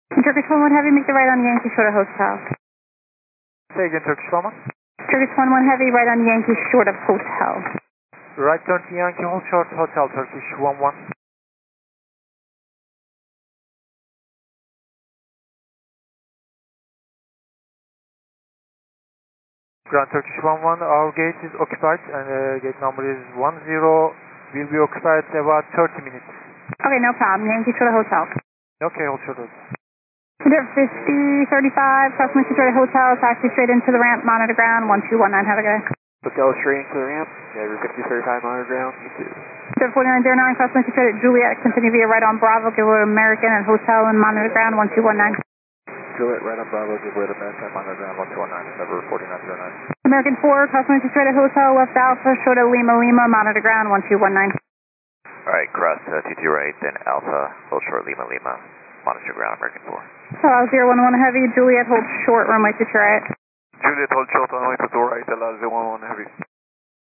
Turkish 11 Heavy, make the right on Yankee Short of Hotel. Say again, Turkish 11. Turkish 11 Heavy, right on Yankee Short of Hotel. Right turn to Yankee Hold Short Hotel, Turkish 11. Grand Turkish 11, our gate is occupied and gate number is 10. Will be occupied about 30 minutes. Okay, no problem. Yankee Short of Hotel. Okay, hold short. Cedar 5035, crossing Detroit Hotel, taxi straight into the ramp, monitor ground, 1219, have a good day. Hotel straight into the ramp, Denver 5035 monitor ground, you too. Cedar 4909, crossing Detroit Juliet, continue via right on Bravo, give way to American and Hotel and monitor ground, 1219. Juliet right on Bravo, give way to American, monitor ground, 1219, Denver 4909. American 4, crossing Detroit Hotel, left Alpha, short of Lima Lima, monitor ground, 1219. Alright, cross T2 right, then Alpha, hold short Lima Lima, monitor ground, American 4. So 011 Heavy, Juliet, hold short, runway to right. Juliet, hold short, runway to right, LR